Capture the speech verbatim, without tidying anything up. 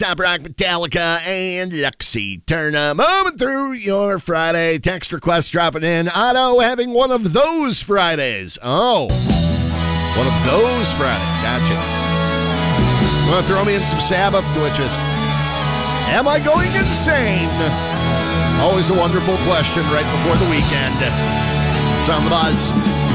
Top Rock, Metallica, and Lexi Turner. Moving through your Friday. Text requests dropping in. Otto having one of those Fridays. Oh, one of those Fridays. Gotcha. Want to throw me in some Sabbath glitches? Am I going insane? Always a wonderful question right before the weekend. It's on the buzz.